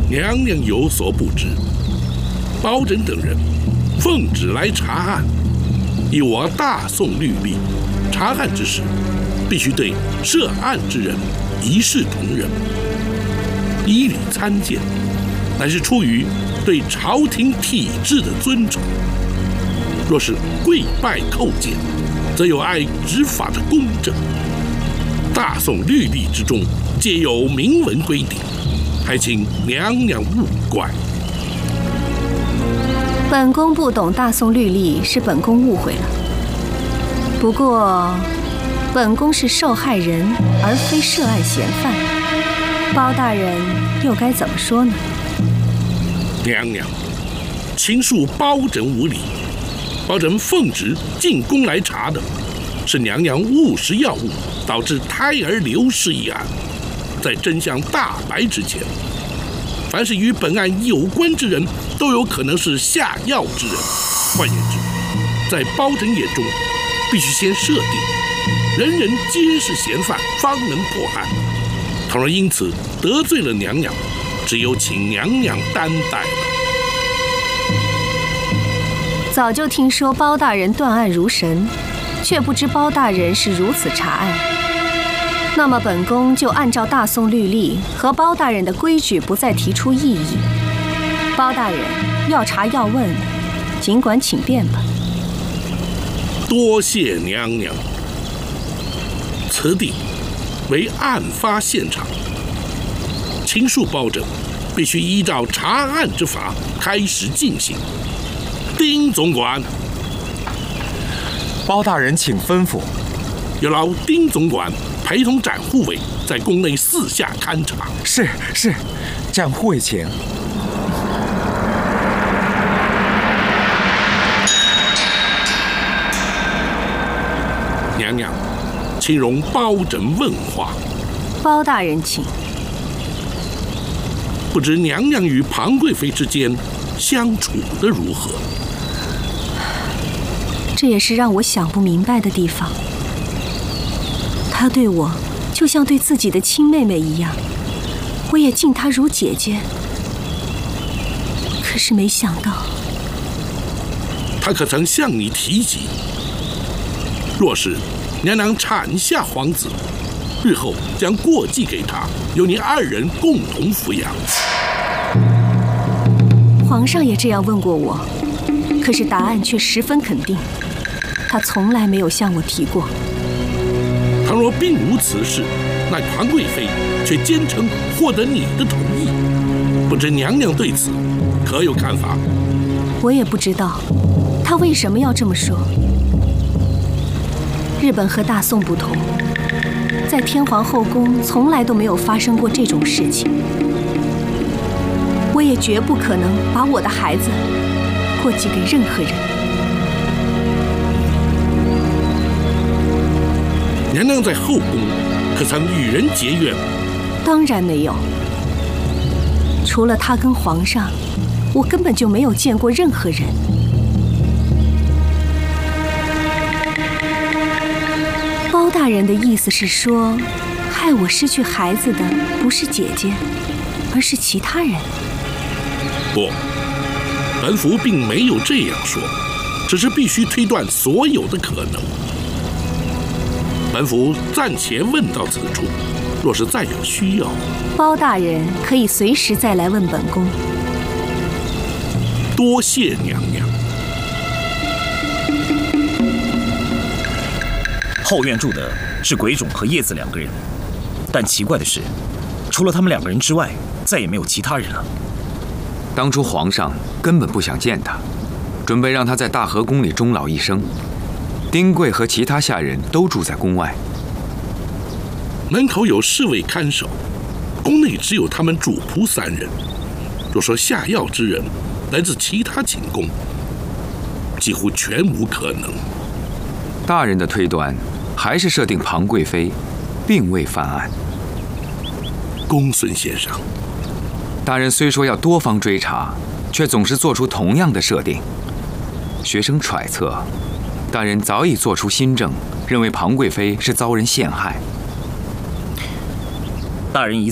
娘娘有所不知，包拯等人奉旨来查案，以我大宋律例，查案之时，必须对涉案之人一视同仁，依礼参见，乃是出于对朝廷体制的尊崇。若是跪拜叩见，则有碍执法的公正。大宋律例之中皆有明文规定，还请娘娘勿怪。 本宫不懂大宋律例，是本宫误会了。不过，本宫是受害人，而非涉案嫌犯。包大人又该怎么说呢？ 娘娘，秦恕包拯无礼。包拯奉旨进宫来查的，是娘娘误食药物导致胎儿流失一案。在真相大白之前，凡是与本案有关之人，都有可能是下药之人。换言之，在包拯眼中，必须先设定人人皆是嫌犯，方能破案。倘若因此得罪了娘娘，只有请娘娘担待了。 早就听说包大人断案如神，却不知包大人是如此查案。那么本宫就按照大宋律例和包大人的规矩，不再提出异议。包大人要查要问，尽管请便吧。 多谢娘娘。此地为案发现场，秦恕包拯必须依照查案之法开始进行。丁总管， 包大人请吩咐。 有劳丁总管陪同展护卫在宫内四下勘察。 是，展护卫请。 娘娘，请容包拯问话。 包大人请。 不知娘娘与庞贵妃之间相处的如何？ 这也是让我想不明白的地方。她对我就像对自己的亲妹妹一样，我也敬她如姐姐。可是没想到， 她可曾向你提及，若是娘娘产下皇子，日后将过继给她，由你二人共同抚养？ 皇上也这样问过我，可是答案却十分肯定。他从来没有向我提过。 倘若并无此事，那庞贵妃却坚称获得你的同意，不知娘娘对此可有看法？ 我也不知道，她为什么要这么说。日本和大宋不同，在天皇后宫从来都没有发生过这种事情。我也绝不可能把我的孩子过继给任何人。 娘娘在后宫可曾与人结怨？ 当然没有，除了她跟皇上，我根本就没有见过任何人。包大人的意思是说，害我失去孩子的不是姐姐，而是其他人。 不，本府并没有这样说，只是必须推断所有的可能。本府暂且问到此处，若是再有需要， 包大人可以随时再来问本宫。 多谢娘娘。 后院住的是鬼冢和叶子两个人，但奇怪的是，除了他们两个人之外，再也没有其他人了。 当初皇上根本不想见他，准备让他在大和宫里终老一生。丁贵和其他下人都住在宫外， 门口有侍卫看守，宫内只有他们主仆3人。若说下药之人来自其他寝宫，几乎全无可能。 大人的推断还是设定庞贵妃并未犯案。 公孙先生， 大人虽说要多方追查，却总是做出同样的设定。学生揣测，大人早已做出心证，认为庞贵妃是遭人陷害。 大人